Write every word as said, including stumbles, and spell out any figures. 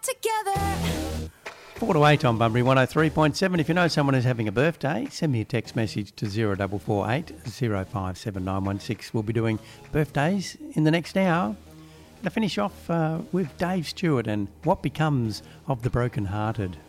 together. Four to eight on Bunbury one oh three point seven. If you know someone who's having a birthday, send me a text message to zero four four eight zero five seven nine one six. We'll be doing birthdays in the next hour. To finish off uh, with Dave Stewart and What Becomes of the Broken-Hearted.